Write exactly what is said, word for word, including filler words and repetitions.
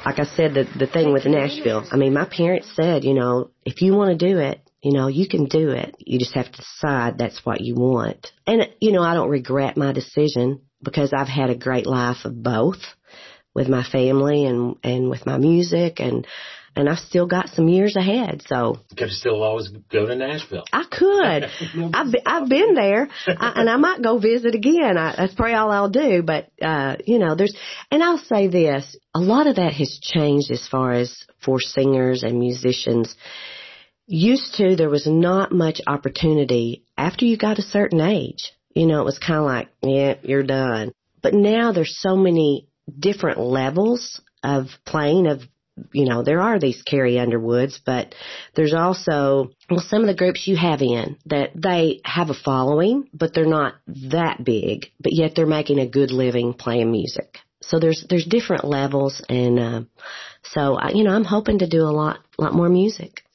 like I said, the, the thing with Nashville, I mean, my parents said, you know, if you want to do it, you know, you can do it. You just have to decide that's what you want. And, you know, I don't regret my decision because I've had a great life of both with my family and, and with my music, and and I've still got some years ahead. So you could still always go to Nashville. I could. I've been, I've been there, I, and I might go visit again. I, that's probably all I'll do. But uh, you know, there's, and I'll say this: a lot of that has changed as far as for singers and musicians. Used to, there was not much opportunity after you got a certain age. You know, it was kind of like, yeah, you're done. But now there's so many different levels of playing of, you know, there are these Carrie Underwoods, but there's also, well, some of the groups you have in that they have a following, but they're not that big, but yet they're making a good living playing music. So there's, there's different levels. And, uh, so, I, you know, I'm hoping to do a lot, lot more music.